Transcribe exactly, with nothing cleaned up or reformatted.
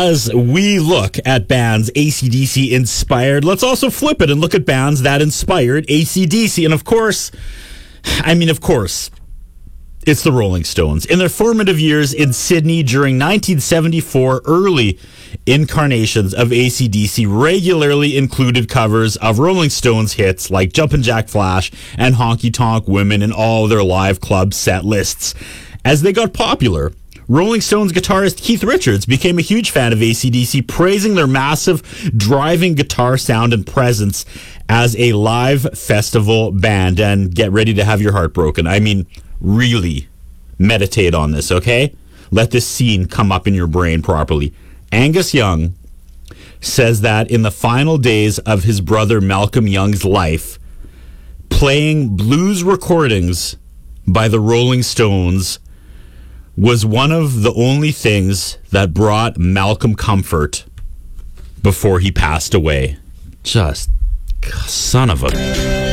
as we look at bands A C D C inspired, let's also flip it and look at bands that inspired A C D C. And of course, I mean, of course, it's the Rolling Stones. In their formative years in Sydney during nineteen seventy-four, early incarnations of A C D C regularly included covers of Rolling Stones hits like Jumpin' Jack Flash and Honky Tonk Women in all their live club set lists. As they got popular, Rolling Stones guitarist Keith Richards became a huge fan of A C D C, praising their massive driving guitar sound and presence as a live festival band. And get ready to have your heart broken. I mean, really meditate on this, okay? Let this scene come up in your brain properly. Angus Young says that in the final days of his brother Malcolm Young's life, playing blues recordings by the Rolling Stones was one of the only things that brought Malcolm comfort before he passed away. Just son of a